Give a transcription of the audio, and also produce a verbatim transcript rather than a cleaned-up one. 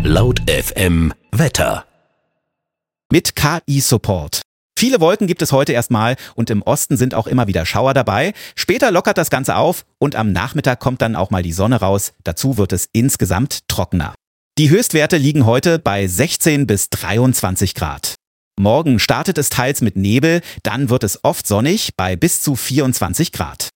Laut F M Wetter. Mit K I-Support. Viele Wolken gibt es heute erstmal und im Osten sind auch immer wieder Schauer dabei. Später lockert das Ganze auf und am Nachmittag kommt dann auch mal die Sonne raus. Dazu wird es insgesamt trockener. Die Höchstwerte liegen heute bei sechzehn bis dreiundzwanzig Grad. Morgen startet es teils mit Nebel, dann wird es oft sonnig bei bis zu vierundzwanzig Grad.